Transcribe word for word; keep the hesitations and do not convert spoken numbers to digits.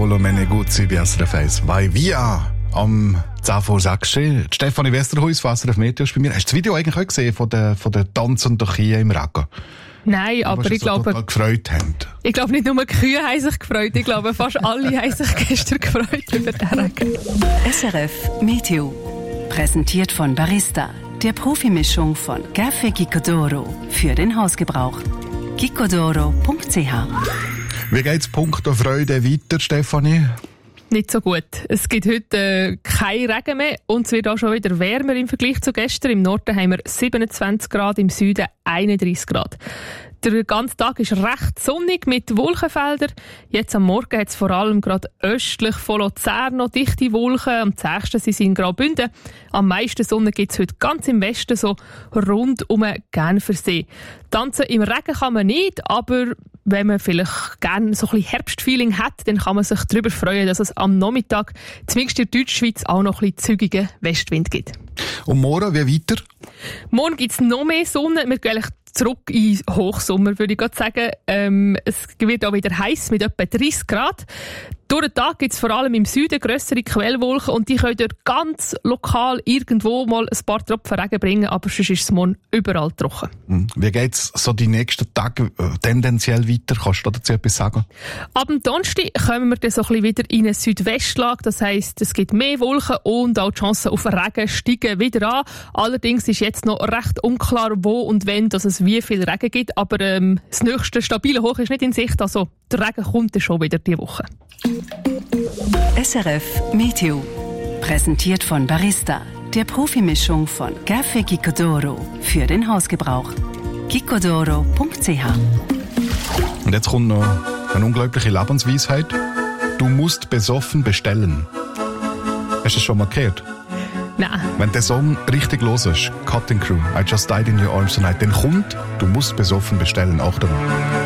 Paolo Meneguzzi bei S R F eins. Vai via! Am zehn vor sechs. Stefanie Westerhuis von S R F Meteo ist bei mir. Hast du das Video eigentlich auch gesehen von den, von den tanzenden Kühen im Regen? Nein, aber ich so glaube... gefreut haben. Ich glaube, nicht nur die Kühe haben sich gefreut. Ich glaube, fast alle haben sich gestern gefreut über den Regen. S R F Meteo. Präsentiert von Barista. Der Profimischung von Café Gicodoro. Für den Hausgebrauch. gicodoro punkt c h. Wie geht's punkto Freude weiter, Stefanie? Nicht so gut. Es gibt heute äh, keinen Regen mehr und es wird auch schon wieder wärmer im Vergleich zu gestern. Im Norden haben wir siebenundzwanzig Grad, im Süden einunddreissig Grad. Der ganze Tag ist recht sonnig mit Wolkenfeldern. Jetzt am Morgen hat es vor allem gerade östlich von Luzern noch dichte Wolken. Am zähsten sind sie in Graubünden. Am meisten Sonne gibt es heute ganz im Westen, so rund um den Genfersee. Tanzen im Regen kann man nicht, aber wenn man vielleicht gerne so ein bisschen Herbstfeeling hat, dann kann man sich darüber freuen, dass es am Nachmittag, zumindest in der Deutschschweiz, auch noch ein bisschen zügigen Westwind gibt. Und morgen, wie weiter? Morgen gibt es noch mehr Sonne. Wir gehen zurück in Hochsommer, würde ich gerade sagen. Ähm, es wird auch wieder heiß mit etwa dreißig Grad. Durch den Tag gibt es vor allem im Süden grössere Quellwolken und die können dort ganz lokal irgendwo mal ein paar Tropfen Regen bringen, aber sonst ist es morgen überall trocken. Wie geht es so die nächsten Tage tendenziell weiter? Kannst du dazu etwas sagen? Ab dem Donnerstag kommen wir dann so ein bisschen wieder in eine Südwestlage. Das heisst, es gibt mehr Wolken und auch die Chancen auf Regen steigen wieder an. Allerdings ist jetzt noch recht unklar, wo und wenn dass es wie viel Regen gibt. Aber ähm, das nächste stabile Hoch ist nicht in Sicht. Also der Regen kommt dann schon wieder diese Woche. S R F Meteo. Präsentiert von Barista. Der Profimischung von Café Gicodoro. Für den Hausgebrauch. gicodoro punkt c h. Und jetzt kommt noch eine unglaubliche Lebensweisheit. Du musst besoffen bestellen. Hast du das schon mal gehört? Nein. Wenn der Song richtig los ist, Cutting Crew, I Just Died in Your Arms Tonight, dann kommt, du musst besoffen bestellen. Achtung.